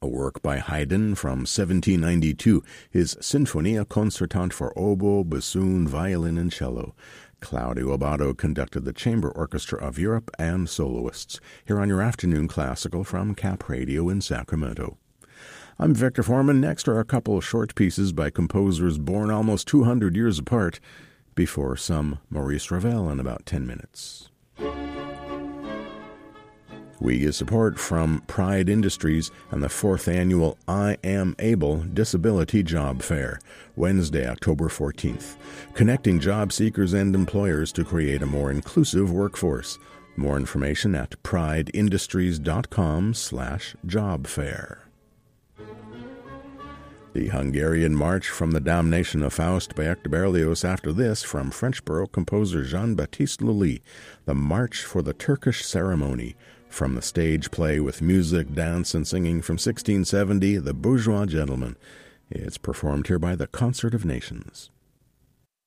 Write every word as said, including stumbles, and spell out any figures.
a work by Haydn from seventeen ninety-two, his Sinfonia Concertante for oboe, bassoon, violin, and cello. Claudio Abbado conducted the Chamber Orchestra of Europe and soloists, here on your Afternoon Classical from Cap Radio in Sacramento. I'm Victor Foreman. Next are a couple of short pieces by composers born almost two hundred years apart, before some Maurice Ravel in about ten minutes. We get support from Pride Industries and the fourth annual I Am Able Disability Job Fair, Wednesday, October fourteenth, connecting job seekers and employers to create a more inclusive workforce. More information at prideindustries.com slash job fair. The Hungarian March from the Damnation of Faust by Hector Berlioz. After this, from French Baroque composer Jean-Baptiste Lully, the March for the Turkish Ceremony, from the stage play with music, dance, and singing from sixteen seventy, The Bourgeois Gentleman. It's performed here by the Concert of Nations.